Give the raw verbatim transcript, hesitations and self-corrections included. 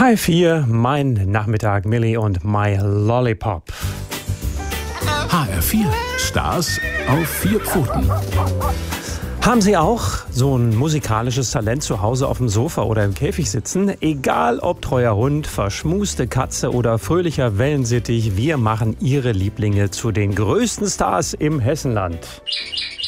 H F vier, mein Nachmittag, Millie und My Lollipop. H R vier, Stars auf vier Pfoten. Haben Sie auch so ein musikalisches Talent zu Hause auf dem Sofa oder im Käfig sitzen? Egal ob treuer Hund, verschmuste Katze oder fröhlicher Wellensittich, wir machen Ihre Lieblinge zu den größten Stars im Hessenland.